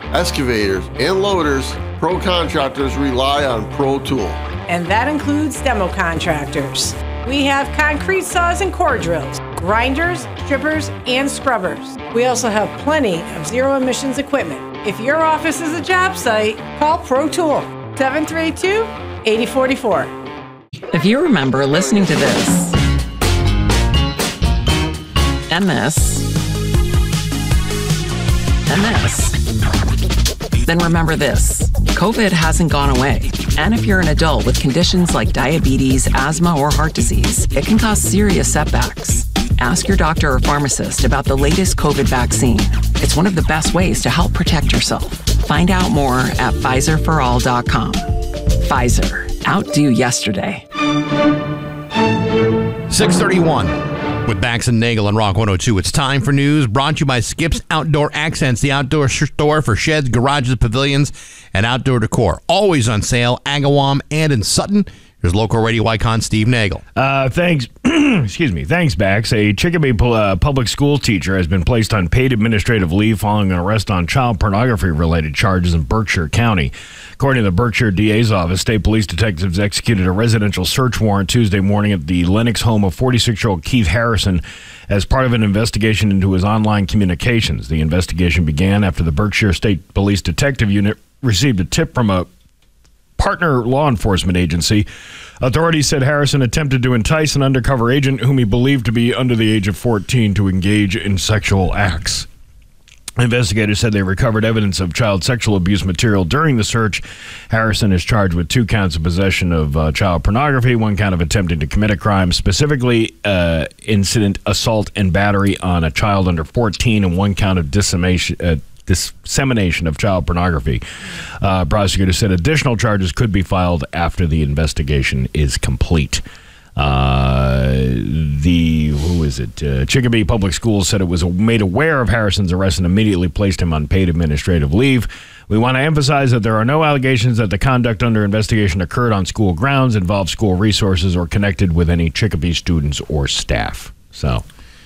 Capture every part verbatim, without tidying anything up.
excavators, and loaders, Pro Contractors rely on Pro Tool. And that includes demo contractors. We have concrete saws and core drills, grinders, strippers, and scrubbers. We also have plenty of zero emissions equipment. If your office is a job site, call Pro Tool, seven three two, eight zero four four. If you remember listening to this, and this, and this, then remember this. COVID hasn't gone away. And if you're an adult with conditions like diabetes, asthma, or heart disease, it can cause serious setbacks. Ask your doctor or pharmacist about the latest COVID vaccine. It's one of the best ways to help protect yourself. Find out more at Pfizer for all dot com. Pfizer. Outdo yesterday. six thirty-one. With Bax and Nagel on Rock one oh two. It's time for news brought to you by Skip's Outdoor Accents, the outdoor store for sheds, garages, pavilions, and outdoor decor. Always on sale, Agawam and in Sutton. Here's local radio icon Steve Nagel. Uh, thanks. Excuse me. Thanks, Bax. A Chicopee uh, public school teacher has been placed on paid administrative leave following an arrest on child pornography-related charges in Berkshire County. According to the Berkshire D A's office, state police detectives executed a residential search warrant Tuesday morning at the Lenox home of forty-six-year-old Keith Harrison as part of an investigation into his online communications. The investigation began after the Berkshire State Police Detective Unit received a tip from a partner law enforcement agency. Authorities said Harrison attempted to entice an undercover agent whom he believed to be under the age of fourteen to engage in sexual acts. Investigators said they recovered evidence of child sexual abuse material during the search. Harrison is charged with two counts of possession of uh, child pornography, one count of attempting to commit a crime, specifically uh, incident assault and battery on a child under fourteen, and one count of dissemination, uh, dissemination of child pornography. Uh, prosecutors said additional charges could be filed after the investigation is complete. Uh, the, who is it? Uh, Chicopee Public Schools said it was made aware of Harrison's arrest and immediately placed him on paid administrative leave. We want to emphasize that there are no allegations that the conduct under investigation occurred on school grounds, involved school resources, or connected with any Chicopee students or staff. So,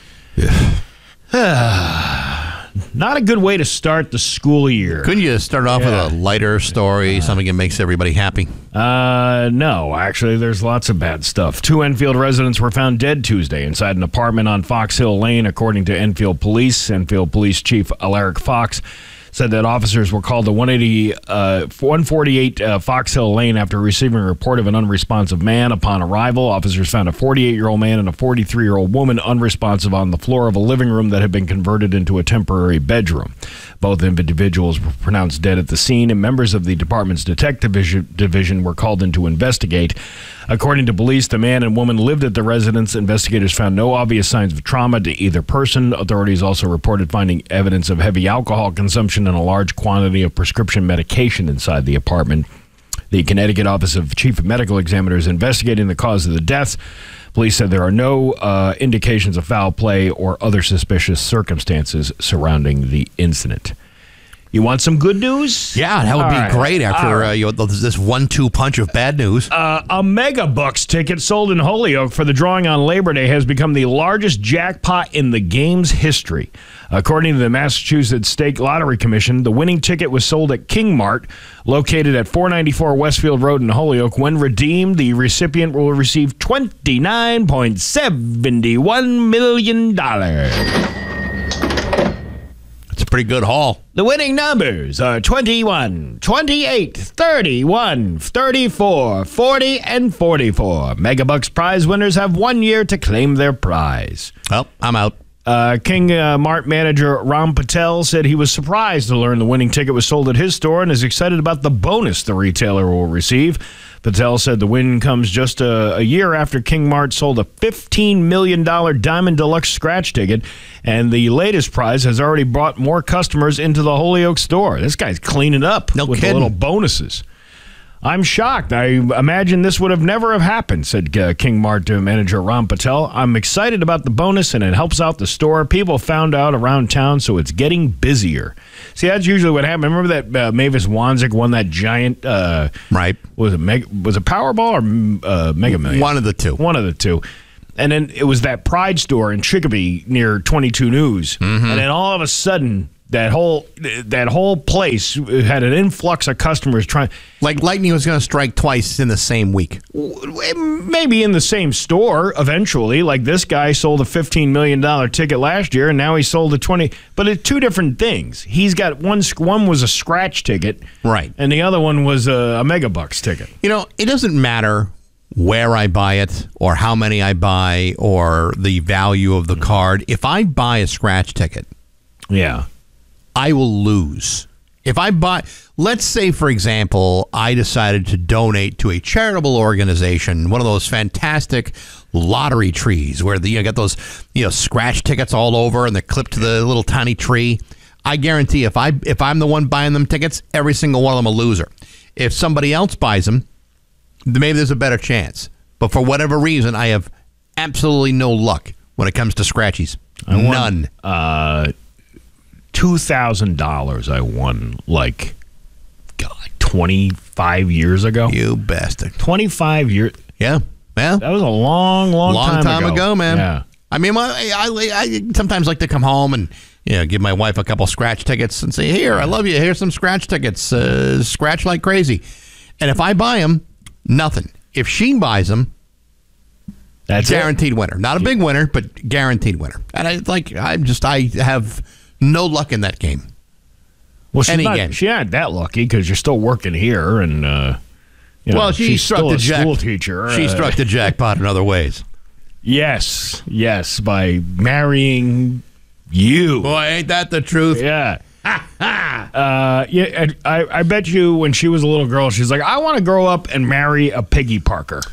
not a good way to start the school year. Couldn't you start off yeah. with a lighter story, uh, something that makes everybody happy? Uh, no, actually, there's lots of bad stuff. Two Enfield residents were found dead Tuesday inside an apartment on Fox Hill Lane, according to Enfield Police. Enfield Police Chief Alaric Fox said that officers were called to one eighty, uh, one forty-eight uh, Fox Hill Lane after receiving a report of an unresponsive man. Upon arrival, officers found a forty-eight-year-old man and a forty-three-year-old woman unresponsive on the floor of a living room that had been converted into a temporary bedroom. Both individuals were pronounced dead at the scene, and members of the department's detective division were called in to investigate. According to police, the man and woman lived at the residence. Investigators found no obvious signs of trauma to either person. Authorities also reported finding evidence of heavy alcohol consumption and a large quantity of prescription medication inside the apartment. The Connecticut Office of Chief Medical Examiner is investigating the cause of the deaths. Police said there are no uh, indications of foul play or other suspicious circumstances surrounding the incident. You want some good news? Yeah, that would All be right. great after right. uh, you, this one two punch of bad news. Uh, a Mega Bucks ticket sold in Holyoke for the drawing on Labor Day has become the largest jackpot in the game's history. According to the Massachusetts State Lottery Commission, the winning ticket was sold at King Mart, located at four ninety-four Westfield Road in Holyoke. When redeemed, the recipient will receive twenty-nine point seven one million dollars. It's a pretty good haul. The winning numbers are twenty-one, twenty-eight, thirty-one, thirty-four, forty, and forty-four. Megabucks prize winners have one year to claim their prize. Well, I'm out. Uh, King uh, Mart manager Ram Patel said he was surprised to learn the winning ticket was sold at his store and is excited about the bonus the retailer will receive. Patel said the win comes just a, a year after King Mart sold a fifteen million dollars Diamond Deluxe scratch ticket, and the latest prize has already brought more customers into the Holyoke store. This guy's cleaning up no with kidding. the little bonuses. I'm shocked. I imagine this would have never have happened, said uh, King Mart manager Ram Patel. I'm excited about the bonus, and it helps out the store. People found out around town, so it's getting busier. See, that's usually what happened. Remember that uh, Mavis Wanzik won that giant, uh, right? Was it Meg- was it Powerball or uh, Mega Millions? One of the two. One of the two. And then it was that Pride store in Chicopee near twenty-two News. Mm-hmm. And then all of a sudden, That whole that whole place had an influx of customers trying. Like lightning was going to strike twice in the same week. Maybe in the same store eventually. Like this guy sold a fifteen million dollars ticket last year, and now he sold a twenty. But it's two different things. He's got one. One was a scratch ticket, right, and the other one was a, a Megabucks ticket. You know, it doesn't matter where I buy it or how many I buy or the value of the card. If I buy a scratch ticket, yeah, I will lose. If I buy, let's say, for example, I decided to donate to a charitable organization, one of those fantastic lottery trees where the, you got those, you know, scratch tickets all over and they're clipped to the little tiny tree. I guarantee if I if I'm the one buying them tickets, every single one of them a loser. If somebody else buys them, maybe there's a better chance. But for whatever reason, I have absolutely no luck when it comes to scratchies. I won, None. Uh, two thousand dollars I won, like, God, twenty-five years ago. You bastard. twenty-five years. Yeah. Yeah. That was a long, long, long time, time ago. ago, man. Yeah. I mean, I, I, I sometimes like to come home and, you know, give my wife a couple scratch tickets and say, here, I love you. Here's some scratch tickets. Uh, scratch like crazy. And if I buy them, nothing. If she buys them, that's guaranteed it. winner. Not a big winner, but guaranteed winner. And I like, I'm just, I have no luck in that game. Well, she's Any not, game. she ain't that lucky because you're still working here, and uh, you know, well, she she's struck still the a jack- school teacher. She uh, struck the jackpot in other ways. Yes, yes, by marrying you. Boy, ain't that the truth? Yeah. uh, yeah, I, I bet you when she was a little girl, she's like, I want to grow up and marry a Piggy Parker.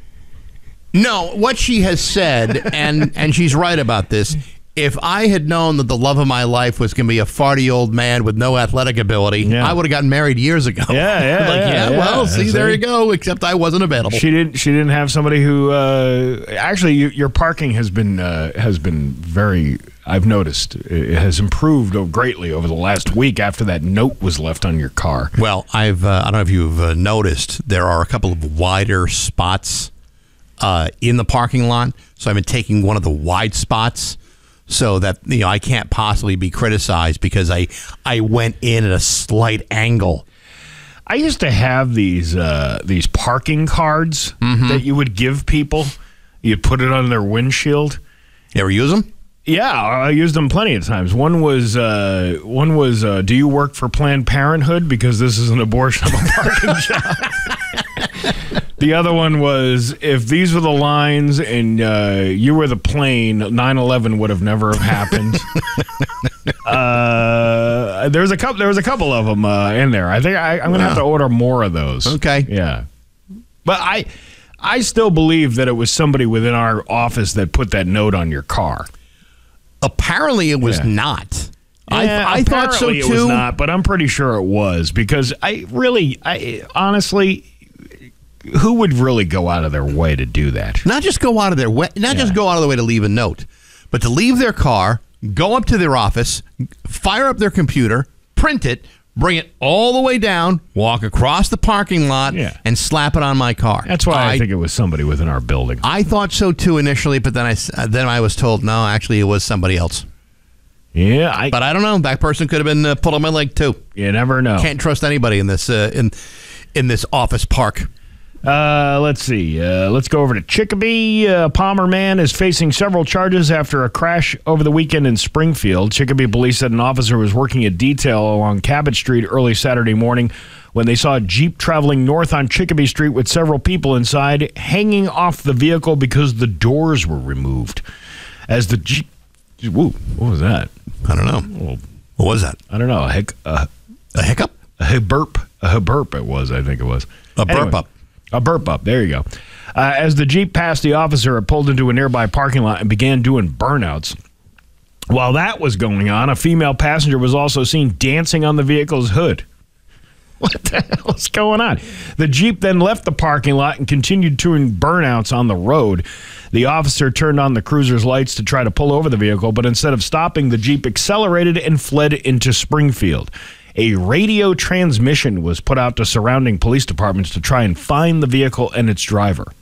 No, what she has said, and and she's right about this. If I had known that the love of my life was going to be a farty old man with no athletic ability, Yeah. I would have gotten married years ago. Yeah, yeah, like, yeah, yeah, well, yeah. see, there you go. Except I wasn't available. She didn't. She didn't have somebody who. Uh, actually, you, your parking has been uh, has been very. I've noticed it has improved greatly over the last week after that note was left on your car. Well, I've uh, I don't know if you've uh, noticed there are a couple of wider spots uh, in the parking lot. So I've been taking one of the wide spots so that, you know, I can't possibly be criticized because I I went in at a slight angle. I used to have these uh, these parking cards Mm-hmm. that you would give people. You'd put it on their windshield. You ever use them? Yeah, I used them plenty of times. One was, uh, one was, uh, do you work for Planned Parenthood? Because this is an abortion of a parking job. The other one was, if these were the lines and uh, you were the plane, nine eleven would have never have happened. uh, there was a couple. There was a couple of them uh, in there. I think I, I'm going to have to order more of those. Okay. Yeah, but I, I still believe that it was somebody within our office that put that note on your car. Apparently, it was Yeah. not. Yeah, I, I thought so apparently too. It was not, but I'm pretty sure it was because I really, I honestly, who would really go out of their way to do that? Not just go out of their way, not just Yeah. go out of the way to leave a note, but to leave their car, go up to their office, fire up their computer, print it, bring it all the way down, walk across the parking lot, Yeah. and slap it on my car. That's why I, think it was somebody within our building. I thought so too initially, but then I s- uh, then I was told no, actually it was somebody else. Yeah, I. But I don't know. That person could have been uh, pulling my leg too. You never know. Can't trust anybody in this uh, in in this office park. Uh, let's see. Uh, let's go over to Chicopee. Uh, Palmer man is facing several charges after a crash over the weekend in Springfield. Chicopee police said an officer was working a detail along Cabot Street early Saturday morning when they saw a Jeep traveling north on Chicopee Street with several people inside hanging off the vehicle because the doors were removed. As the Jeep... Whoa, what was that? I don't know. What was that? I don't know. A, hic, a, A hiccup? a burp. A burp it was, I think it was. A burp Anyway. up. A burp up. There you go. Uh, as the Jeep passed the officer, it pulled into a nearby parking lot and began doing burnouts. While that was going on, a female passenger was also seen dancing on the vehicle's hood. What the hell is going on? The Jeep then left the parking lot and continued doing burnouts on the road. The officer turned on the cruiser's lights to try to pull over the vehicle, but instead of stopping, the Jeep accelerated and fled into Springfield. A radio transmission was put out to surrounding police departments to try and find the vehicle and its driver.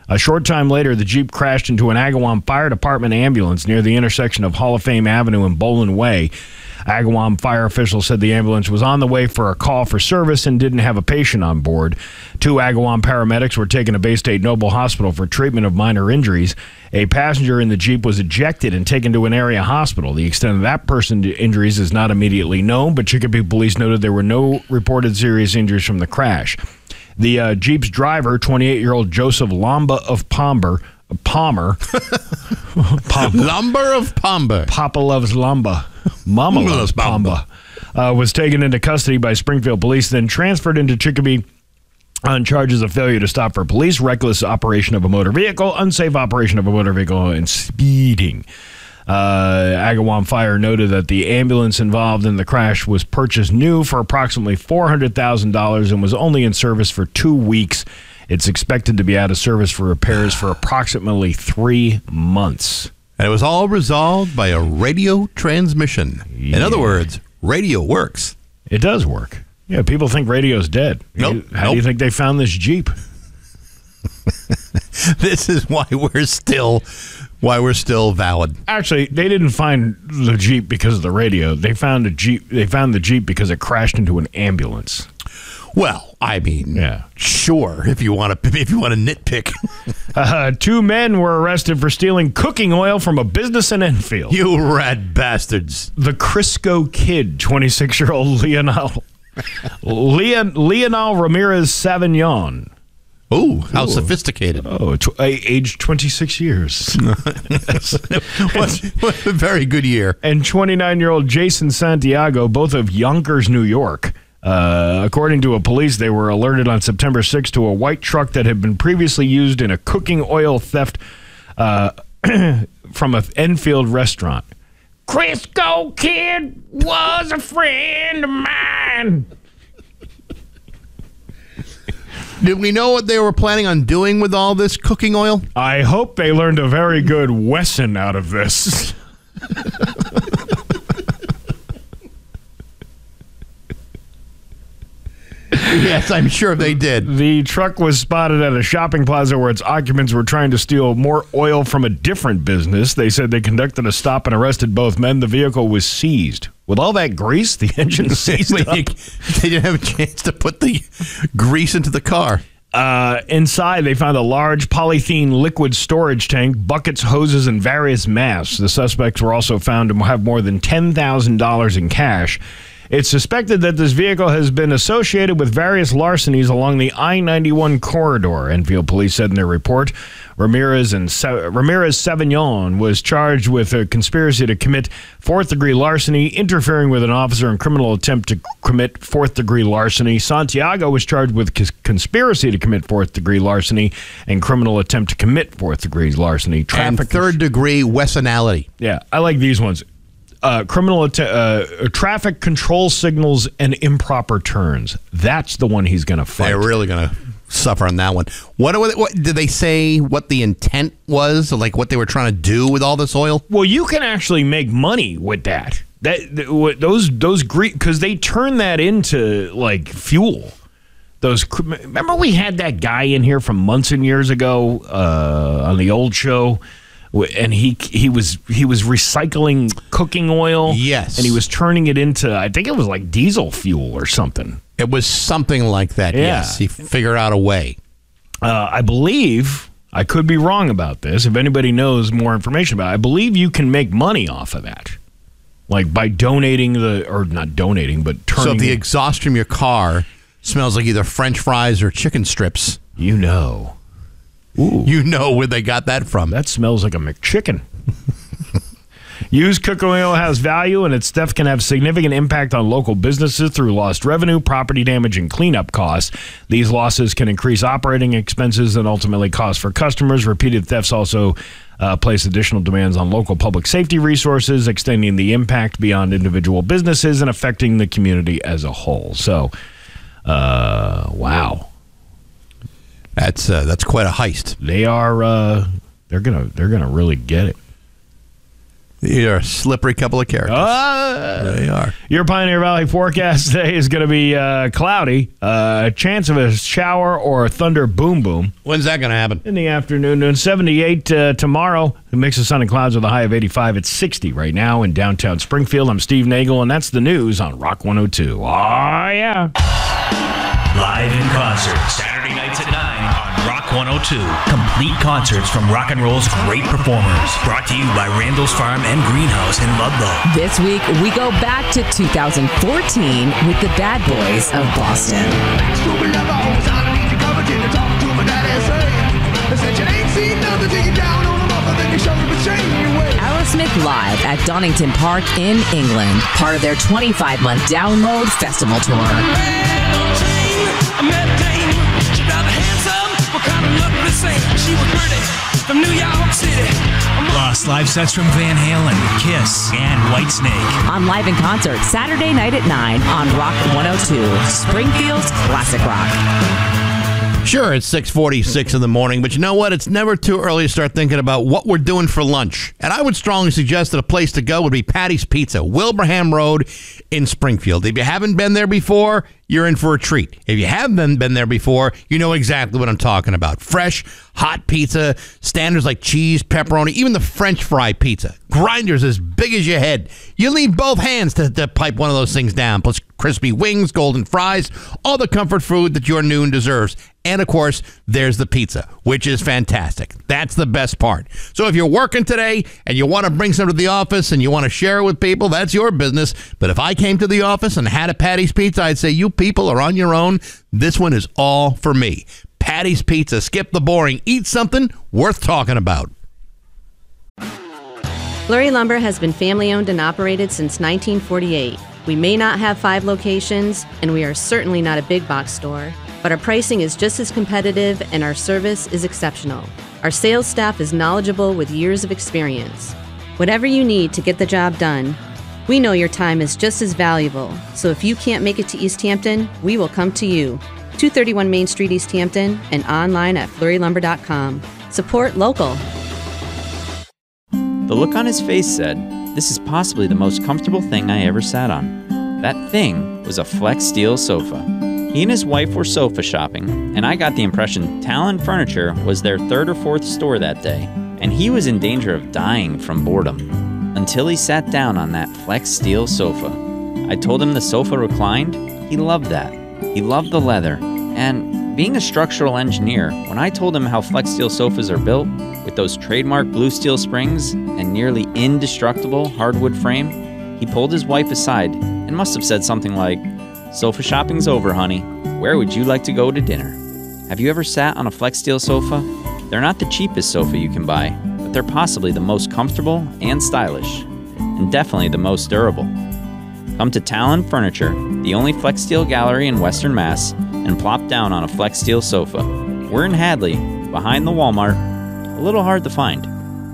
A short time later, the Jeep crashed into an Agawam Fire Department ambulance near the intersection of Hall of Fame Avenue and Bolin Way. Agawam fire officials said the ambulance was on the way for a call for service and didn't have a patient on board. Two Agawam paramedics were taken to Bay State Noble Hospital for treatment of minor injuries. A passenger in the Jeep was ejected and taken to an area hospital. The extent of that person's injuries is not immediately known, but Chicopee police noted there were no reported serious injuries from the crash. The uh, Jeep's driver, twenty-eight-year-old Joseph Lamba of Palmer, Palmer, Palmer. Lumber of Palmer. Papa loves Lamba. Mama loves Pamba. Uh, was taken into custody by Springfield police, then transferred into Chicopee on charges of failure to stop for police, reckless operation of a motor vehicle, unsafe operation of a motor vehicle, and speeding. Uh, Agawam Fire noted that the ambulance involved in the crash was purchased new for approximately four hundred thousand dollars and was only in service for two weeks. It's expected to be out of service for repairs for approximately three months. And it was all resolved by a radio transmission. Yeah. In other words, radio works. It does work. Yeah, people think radio's dead. Nope. How nope. do you think they found this Jeep? This is why we're still why we're still valid. Actually, they didn't find the Jeep because of the radio. They found a Jeep. They found the Jeep because it crashed into an ambulance. Well, I mean, Yeah. sure, if you want to if you want to nitpick. Uh, two men were arrested for stealing cooking oil from a business in Enfield. You rat bastards. The Crisco Kid, twenty-six-year-old Leonel, Leon, Leonel Ramirez Savignon. Ooh, how Ooh. sophisticated. Oh, tw- aged twenty-six years. what, what a very good year. And twenty-nine-year-old Jason Santiago, both of Yonkers, New York. Uh, according to a police, they were alerted on September sixth to a white truck that had been previously used in a cooking oil theft uh, from an Enfield restaurant. Crisco Kid was a friend of mine. Did we know what they were planning on doing with all this cooking oil? I hope they learned a very good lesson out of this. Yes, I'm sure they did. The truck was spotted at a shopping plaza where its occupants were trying to steal more oil from a different business. They said they conducted a stop and arrested both men. The vehicle was seized. With all that grease, the engine seized Wait, up. they didn't have a chance to put the grease into the car. Uh, inside, they found a large polythene liquid storage tank, buckets, hoses, and various masks. The suspects were also found to have more than ten thousand dollars in cash. It's suspected that this vehicle has been associated with various larcenies along the I ninety-one corridor, Enfield police said in their report. Ramirez and Se- Ramirez Savignon was charged with a conspiracy to commit fourth-degree larceny, interfering with an officer, and criminal attempt to commit fourth-degree larceny. Santiago was charged with cons- conspiracy to commit fourth-degree larceny and criminal attempt to commit fourth-degree larceny. And Traffic third-degree Wessonality. Yeah, I like these ones. Uh, criminal att- uh, traffic control signals and improper turns. That's the one he's going to fight. They're really going to suffer on that one. What, what, what did they say? What the intent was? Like what they were trying to do with all this oil? Well, you can actually make money with that. That th- what- those those because they turn that into like fuel. Those cr- remember we had that guy in here from months and years ago uh, on the old show. And he he was he was recycling cooking oil. Yes. And he was turning it into, I think it was like diesel fuel or something. It was something like that, Yeah. yes. He figured out a way. Uh, I believe, I could be wrong about this, if anybody knows more information about it, I believe you can make money off of that. Like by donating the, or not donating, but turning So if the it- exhaust from your car smells like either French fries or chicken strips, you know. Ooh. you know where they got that from. That smells like a McChicken. Used cooking oil has value, and its theft can have significant impact on local businesses through lost revenue, property damage, and cleanup costs. These losses can increase operating expenses and ultimately costs for customers. Repeated thefts also uh, place additional demands on local public safety resources, extending the impact beyond individual businesses and affecting the community as a whole. So, uh, wow. That's uh, that's quite a heist. They are uh, they're gonna they're gonna really get it. You're a slippery couple of characters. Uh, they are. Your Pioneer Valley forecast today is going to be uh, cloudy. Uh, a chance of a shower or a thunder boom boom. When's that going to happen? In the afternoon. And seventy-eight uh, tomorrow. A mix of sun and clouds with a high of eighty-five at sixty right now in downtown Springfield. I'm Steve Nagel, and that's the news on Rock one oh two. Oh, yeah. Live in concert, Saturday nights at nine on Rock one oh two. Complete concerts from rock and roll's great performers. Brought to you by Randall's Farm and Greenhouse in Ludlow. This week, we go back to two thousand fourteen with the Bad Boys of Boston. Aerosmith live at Donington Park in England, part of their twenty-five month Download Festival Tour. Plus, live sets from Van Halen, Kiss, and Whitesnake. On Live in Concert, Saturday night at nine on Rock one oh two, Springfield's Classic Rock. Sure, it's six forty-six in the morning, but you know what? It's never too early to start thinking about what we're doing for lunch. And I would strongly suggest that a place to go would be Patty's Pizza, Wilbraham Road in Springfield. If you haven't been there before, you're in for a treat. If you haven't been, been there before, you know exactly what I'm talking about. Fresh, hot pizza, standards like cheese, pepperoni, even the French fry pizza. Grinders as big as your head. You'll need both hands to, to pipe one of those things down. Plus crispy wings, golden fries, all the comfort food that your noon deserves. And, of course, there's the pizza, which is fantastic. That's the best part. So if you're working today and you want to bring some to the office and you want to share it with people, that's your business. But if I came to the office and had a Patty's Pizza, I'd say, you people are on your own. This one is all for me. Patty's Pizza. Skip the boring. Eat something worth talking about. Flurry Lumber has been family-owned and operated since nineteen forty-eight. We may not have five locations, and we are certainly not a big box store, but our pricing is just as competitive and our service is exceptional. Our sales staff is knowledgeable with years of experience. Whatever you need to get the job done, we know your time is just as valuable, so if you can't make it to East Hampton, we will come to you. two thirty-one Main Street, East Hampton, and online at flurry lumber dot com. Support local. The look on his face said, "This is possibly the most comfortable thing I ever sat on." That thing was a Flex Steel sofa. He and his wife were sofa shopping, and I got the impression Talon Furniture was their third or fourth store that day, and he was in danger of dying from boredom. Until he sat down on that Flex Steel sofa. I told him the sofa reclined. He loved that. He loved the leather. And being a structural engineer, when I told him how Flex Steel sofas are built, with those trademark blue steel springs and nearly indestructible hardwood frame, he pulled his wife aside and must have said something like, "Sofa shopping's over, honey. Where would you like to go to dinner?" Have you ever sat on a Flex Steel sofa? They're not the cheapest sofa you can buy, but they're possibly the most comfortable and stylish, and definitely the most durable. Come to Talon Furniture, the only Flex Steel gallery in Western Mass, and plop down on a Flex Steel sofa. We're in Hadley, behind the Walmart. A little hard to find.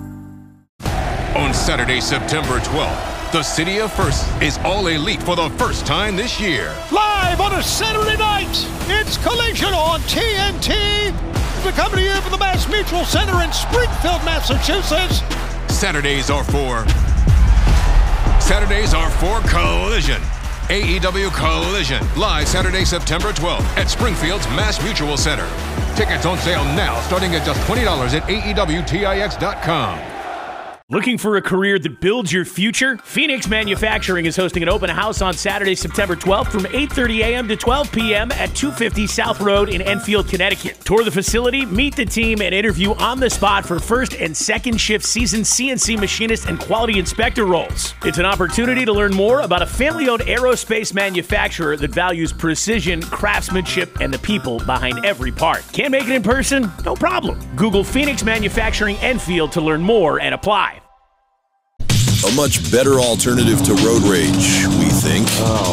On Saturday, September twelfth, the City of First is all elite for the first time this year. Live on a Saturday night, it's Collision on T N T. We're coming to you from the Mass Mutual Center in Springfield, Massachusetts. Saturdays are for... Saturdays are for Collision. A E W Collision, live Saturday, September twelfth at Springfield's Mass Mutual Center. Tickets on sale now, starting at just twenty dollars at A E W Tix dot com. Looking for a career that builds your future? Phoenix Manufacturing is hosting an open house on Saturday, September twelfth from eight thirty a.m. to twelve p.m. at two fifty South Road in Enfield, Connecticut. Tour the facility, meet the team, and interview on the spot for first and second shift seasoned C N C machinist and quality inspector roles. It's an opportunity to learn more about a family-owned aerospace manufacturer that values precision, craftsmanship, and the people behind every part. Can't make it in person? No problem. Google Phoenix Manufacturing Enfield to learn more and apply. A much better alternative to road rage, we think. Oh,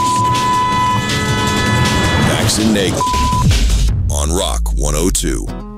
brother! Bax and Nagel on Rock one oh two.